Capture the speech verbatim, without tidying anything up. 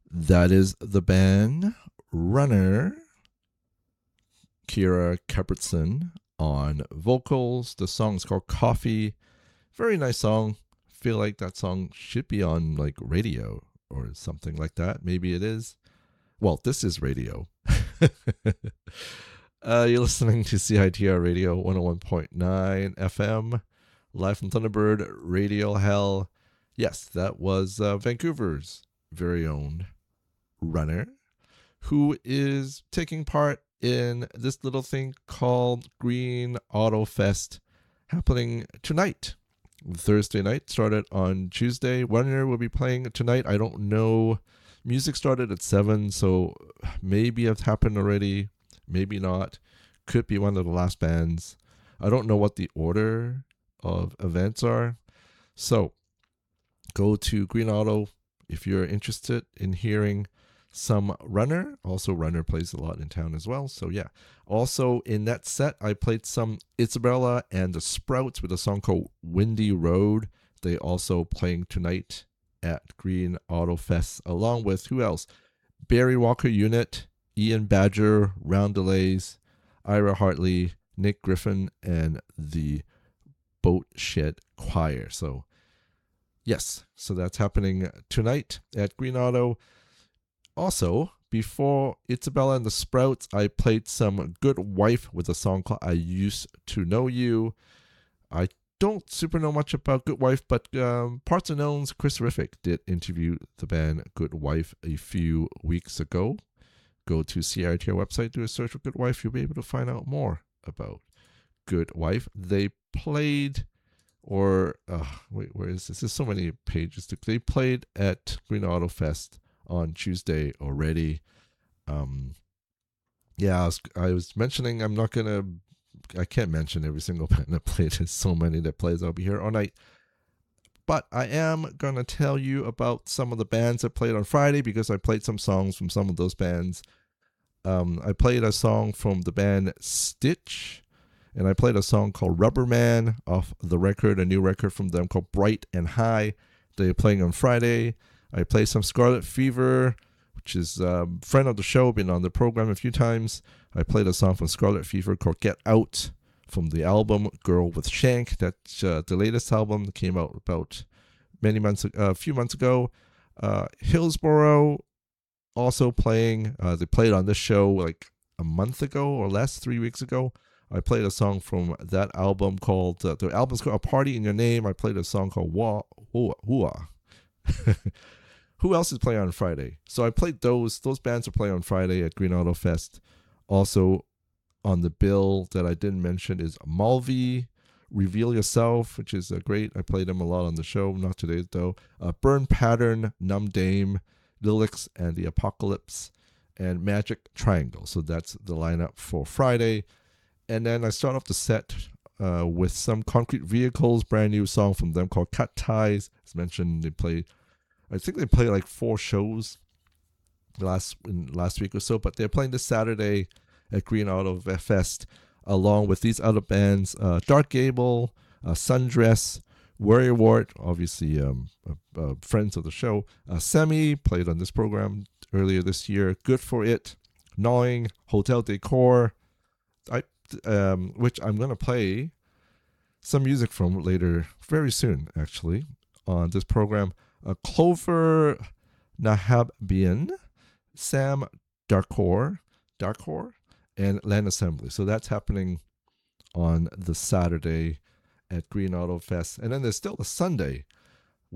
That is the band Runner, Kira Keppertson on vocals. The song is called Coffee. Very nice song. Feel like that song should be on like radio or something like that. Maybe it is. Well, this is radio. uh, you're listening to C I T R Radio one oh one point nine F M, live from Thunderbird Radio Hell. Yes, that was uh, Vancouver's very own Runner, who is taking part in this little thing called Green Auto Fest, happening tonight. Thursday night, started on Tuesday. Runner will be playing tonight. I don't know. Music started at seven, so maybe it's happened already, maybe not. Could be one of the last bands. I don't know what the order of events are. So go to Green Auto if you're interested in hearing some Runner. Also, Runner plays a lot in town as well. So yeah. Also in that set, I played some Isabella and the Sprouts with a song called Windy Road. They also playing tonight at Green Auto Fest, along with who else? Barry Walker Unit, Ian Badger, Roundelays, Ira Hartley, Nick Griffin, and the Boat Shed Choir. So yes, so that's happening tonight at Green Auto. Also, before Isabella and the Sprouts, I played some Good Wife with a song called I Used to Know You. I don't super know much about Good Wife, but um, Parts Unknown's Chris Riffick did interview the band Good Wife a few weeks ago. Go to C I T R website, do a search for Good Wife. You'll be able to find out more about Good Wife. They played, or uh, wait, where is this? There's so many pages. To, they played at Green Auto Fest on Tuesday already. Um, yeah, I was, I was mentioning I'm not gonna, I can't mention every single band that played. There's so many that plays. I'll be here all night. But I am gonna tell you about some of the bands that played on Friday because I played some songs from some of those bands. Um, I played a song from the band Stitch, and I played a song called Rubber Man off the record, a new record from them called Bright and High. They're playing on Friday. I played some Scarlet Fever, which is a friend of the show, been on the program a few times. I played a song from Scarlet Fever called Get Out from the album Girl with Shank. That's uh, the latest album that came out about many months, uh, a few months ago. Uh, Hillsborough also playing. Uh, they played on this show like a month ago or less, three weeks ago. I played a song from that album called, uh, the album's called A Party in Your Name. I played a song called Wah, Wah, Wah. Who else is playing on Friday? So I played those. Those bands are playing on Friday at Green Auto Fest. Also on the bill that I didn't mention is Malvi, Reveal Yourself, which is uh, great. I played them a lot on the show. Not today, though. Uh, Burn Pattern, Numb Dame, Lilix and the Apocalypse, and Magic Triangle. So that's the lineup for Friday. And then I start off the set uh, with some Concrete Vehicles, brand new song from them called Cut Ties. As mentioned, they played, I think they played like four shows last in last week or so, but they're playing this Saturday at Green Auto Fest along with these other bands, uh, Dark Gable, uh, Sundress, Warrior Wart, obviously um, uh, uh, friends of the show, uh, Semi, played on this program earlier this year, Good For It, Gnawing, Hotel Decor, I, um, which I'm going to play some music from later, very soon actually, on this program. Uh, Clover Nahabian, Sam Darkor, Darkor, and Land Assembly. So that's happening on the Saturday at Green Auto Fest. And then there's still the Sunday.